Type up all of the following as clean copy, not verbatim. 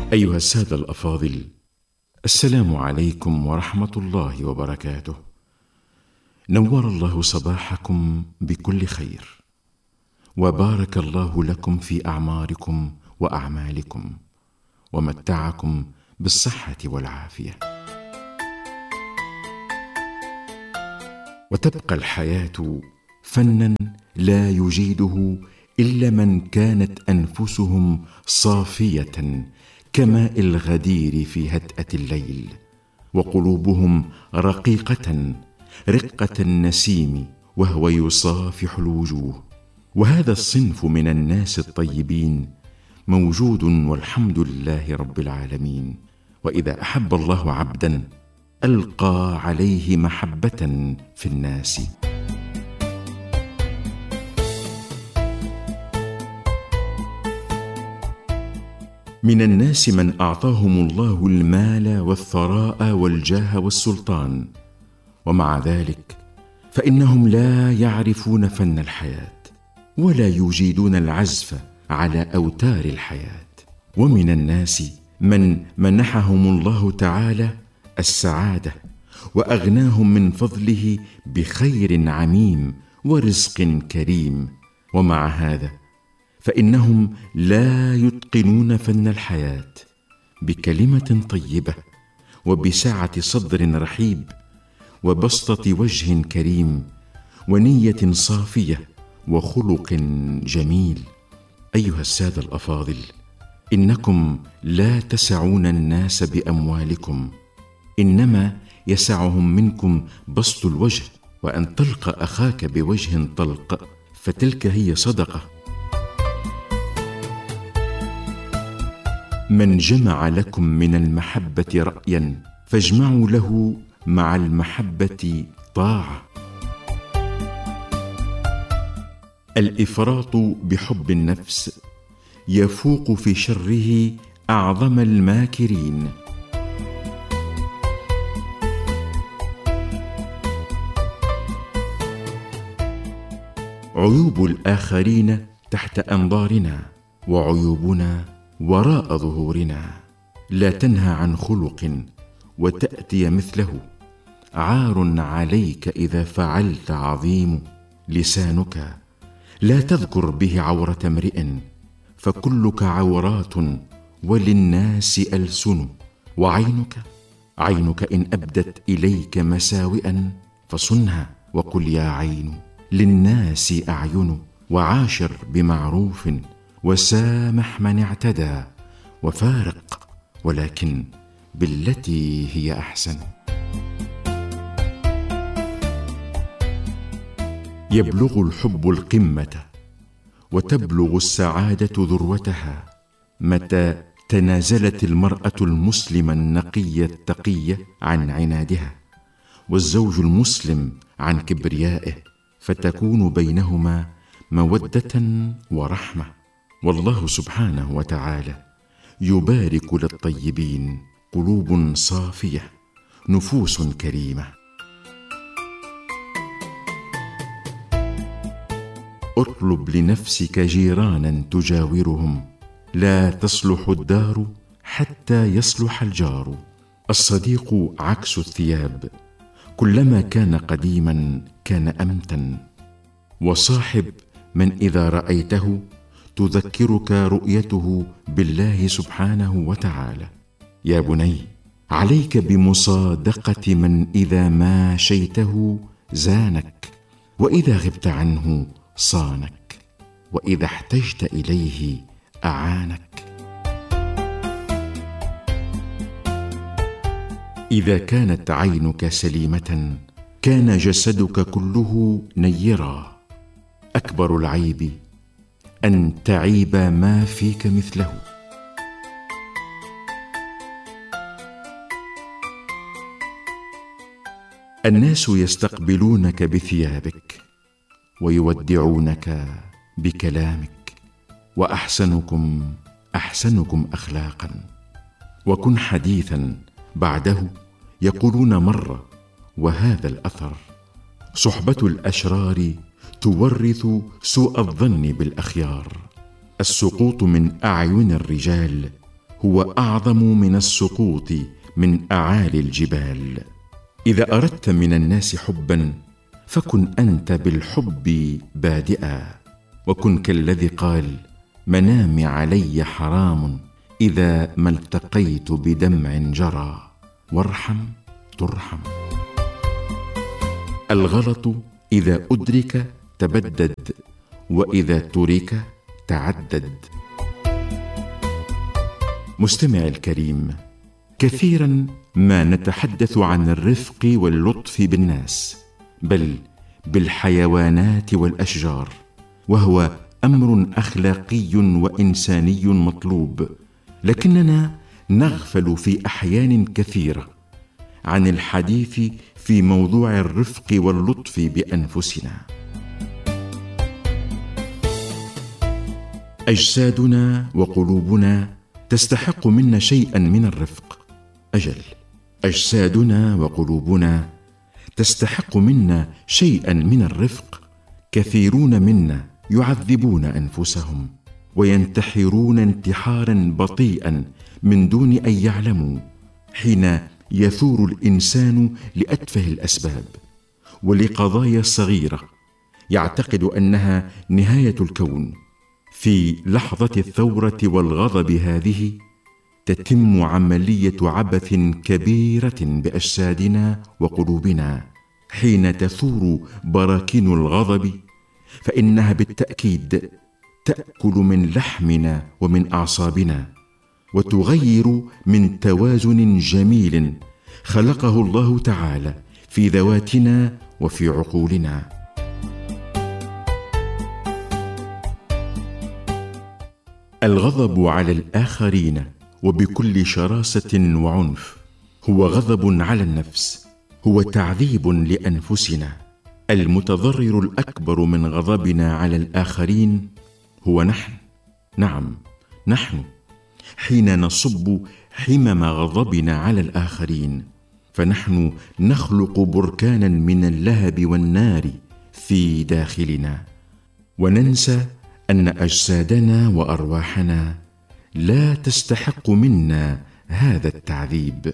أيها السادة الأفاضل، السلام عليكم ورحمة الله وبركاته. نور الله صباحكم بكل خير، وبارك الله لكم في أعماركم وأعمالكم، ومتعكم بالصحة والعافية. وتبقى الحياة فنا لا يجيده إلا من كانت أنفسهم صافية كماء الغدير في هدأة الليل، وقلوبهم رقيقة رقة النسيم وهو يصافح الوجوه. وهذا الصنف من الناس الطيبين موجود والحمد لله رب العالمين. وإذا أحب الله عبدا ألقى عليه محبة في الناس. من الناس من أعطاهم الله المال والثراء والجاه والسلطان، ومع ذلك فإنهم لا يعرفون فن الحياة، ولا يجيدون العزف على أوتار الحياة. ومن الناس من منحهم الله تعالى السعادة وأغناهم من فضله بخير عميم ورزق كريم، ومع هذا فإنهم لا يتقنون فن الحياة بكلمة طيبة وبسعة صدر رحيب وبسطة وجه كريم ونية صافية وخلق جميل. أيها السادة الأفاضل، إنكم لا تسعون الناس بأموالكم، إنما يسعهم منكم بسط الوجه، وأن تلقى أخاك بوجه طلق فتلك هي صدقة. من جمع لكم من المحبة رأيا فاجمعوا له مع المحبة طاعة. الإفراط بحب النفس يفوق في شره أعظم الماكرين. عيوب الآخرين تحت أنظارنا، وعيوبنا وراء ظهورنا. لا تنهى عن خلق وتأتي مثله، عار عليك إذا فعلت عظيم. لسانك لا تذكر به عورة امرئ، فكلك عورات وللناس ألسن. وعينك إن أبدت إليك مساوئا فصنها، وقل يا عين للناس أعين. وعاشر بمعروف وسامح من اعتدى، وفارق ولكن بالتي هي أحسن. يبلغ الحب القمة وتبلغ السعادة ذروتها متى تنازلت المرأة المسلمة النقية التقية عن عنادها، والزوج المسلم عن كبريائه، فتكون بينهما مودة ورحمة. والله سبحانه وتعالى يبارك للطيبين قلوب صافية، نفوس كريمة. اطلب لنفسك جيرانا تجاورهم، لا تصلح الدار حتى يصلح الجار. الصديق عكس الثياب، كلما كان قديما كان أمتن. وصاحب من إذا رأيته تذكرك رؤيته بالله سبحانه وتعالى. يا بني، عليك بمصادقة من إذا ما شيته زانك، وإذا غبت عنه صانك، وإذا احتجت إليه أعانك. إذا كانت عينك سليمة كان جسدك كله نيرا. أكبر العيب أن تعيب ما فيك مثله. الناس يستقبلونك بثيابك ويودعونك بكلامك، وأحسنكم أحسنكم أخلاقا. وكن حديثا بعده يقولون مرة، وهذا الأثر: صحبة الأشرار تورث سوء الظن بالأخيار. السقوط من أعين الرجال هو أعظم من السقوط من أعالي الجبال. إذا أردت من الناس حبا فكن أنت بالحب بادئا، وكن كالذي قال: منامي علي حرام إذا ما التقيت بدمع جرى، وارحم ترحم. الغلط إذا أدرك تبدد، وإذا ترك تعدد. مستمعي الكريم، كثيرا ما نتحدث عن الرفق واللطف بالناس، بل بالحيوانات والأشجار، وهو أمر أخلاقي وإنساني مطلوب، لكننا نغفل في أحيان كثيرة عن الحديث في موضوع الرفق واللطف بأنفسنا. أجسادنا وقلوبنا تستحق منا شيئا من الرفق. أجل، أجسادنا وقلوبنا تستحق منا شيئا من الرفق. كثيرون منا يعذبون أنفسهم وينتحرون انتحارا بطيئا من دون أن يعلموا، حين يثور الإنسان لأتفه الأسباب ولقضايا صغيرة يعتقد أنها نهاية الكون. في لحظة الثورة والغضب هذه تتم عملية عبث كبيرة بأجسادنا وقلوبنا. حين تثور براكين الغضب فإنها بالتأكيد تأكل من لحمنا ومن أعصابنا، وتغير من توازن جميل خلقه الله تعالى في ذواتنا وفي عقولنا. الغضب على الآخرين وبكل شراسة وعنف هو غضب على النفس، هو تعذيب لأنفسنا. المتضرر الأكبر من غضبنا على الآخرين هو نحن. نعم، نحن حين نصب حمم غضبنا على الآخرين، فنحن نخلق بركانا من اللهب والنار في داخلنا، وننسى أن أجسادنا وأرواحنا لا تستحق منا هذا التعذيب.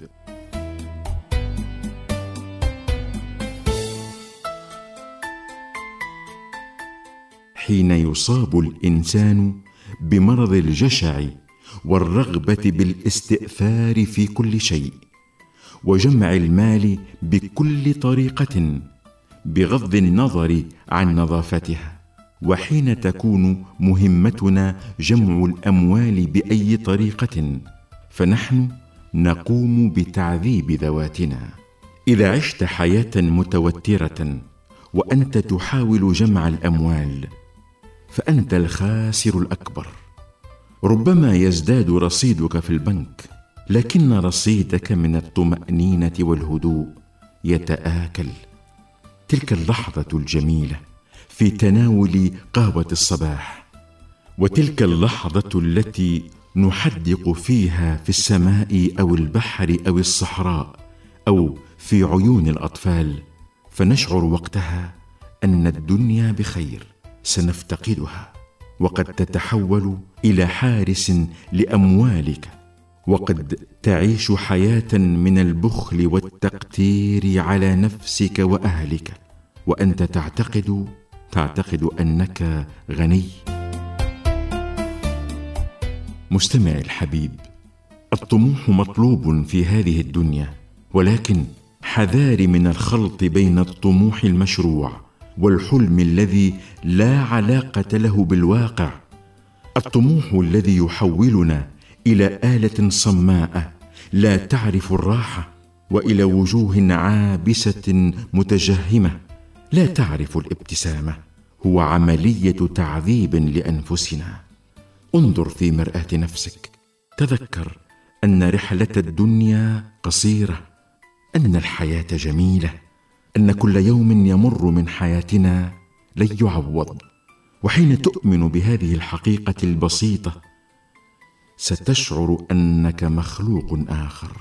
حين يصاب الإنسان بمرض الجشع والرغبة بالاستئثار في كل شيء وجمع المال بكل طريقة بغض النظر عن نظافتها، وحين تكون مهمتنا جمع الأموال بأي طريقة، فنحن نقوم بتعذيب ذواتنا. إذا عشت حياة متوترة وأنت تحاول جمع الأموال فأنت الخاسر الأكبر. ربما يزداد رصيدك في البنك، لكن رصيدك من الطمأنينة والهدوء يتآكل. تلك اللحظة الجميلة في تناول قهوة الصباح، وتلك اللحظة التي نحدق فيها في السماء أو البحر أو الصحراء أو في عيون الأطفال، فنشعر وقتها أن الدنيا بخير، سنفتقدها، وقد تتحول إلى حارس لأموالك، وقد تعيش حياة من البخل والتقتير على نفسك وأهلك، وأنت تعتقد أنك غني. مستمعي الحبيب، الطموح مطلوب في هذه الدنيا، ولكن حذار من الخلط بين الطموح المشروع والحلم الذي لا علاقة له بالواقع. الطموح الذي يحولنا إلى آلة صماء لا تعرف الراحة، وإلى وجوه عابسة متجهمة لا تعرف الابتسامة، هو عملية تعذيب لأنفسنا. انظر في مرآة نفسك، تذكر أن رحلة الدنيا قصيرة، أن الحياة جميلة، أن كل يوم يمر من حياتنا لن يعوض. وحين تؤمن بهذه الحقيقة البسيطة ستشعر أنك مخلوق آخر.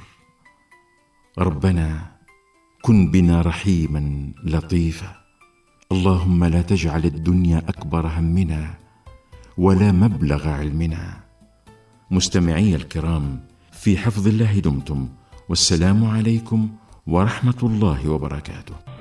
ربنا كن بنا رحيما لطيفا، اللهم لا تجعل الدنيا أكبر همنا ولا مبلغ علمنا. مستمعي الكرام، في حفظ الله دمتم، والسلام عليكم ورحمة الله وبركاته.